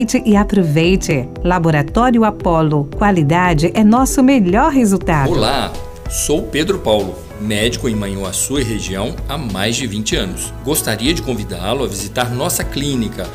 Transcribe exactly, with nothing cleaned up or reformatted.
E aproveite! Laboratório Apollo. Qualidade é nosso melhor resultado. Olá, sou Pedro Paulo, médico em Manhuaçu e região há mais de vinte anos. Gostaria de convidá-lo a visitar nossa clínica,